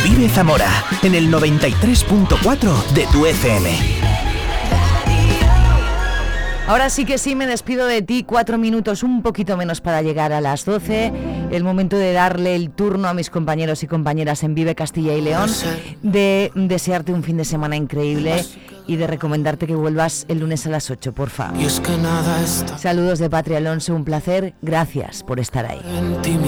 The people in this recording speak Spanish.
Vive Zamora, en el 93.4 de tu FM. Ahora sí que sí, me despido de ti. 4 minutos, un poquito menos para llegar a las 12. El momento de darle el turno a mis compañeros y compañeras en Vive Castilla y León, de desearte un fin de semana increíble y de recomendarte que vuelvas el lunes a las 8, porfa. Saludos de Patria Alonso, un placer. Gracias por estar ahí.